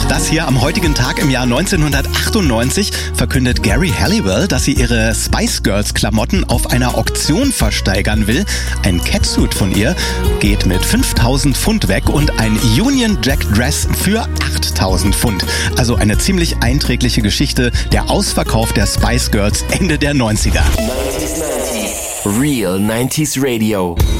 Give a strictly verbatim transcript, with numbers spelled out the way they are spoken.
Das hier am heutigen Tag im Jahr neunzehnhundertachtundneunzig verkündet Geri Halliwell, dass sie ihre Spice Girls Klamotten auf einer Auktion versteigern will. Ein Catsuit von ihr geht mit fünftausend Pfund weg und ein Union Jack Dress für achttausend Pfund. Also eine ziemlich einträgliche Geschichte, der Ausverkauf der Spice Girls Ende der neunziger. Real nineties Radio.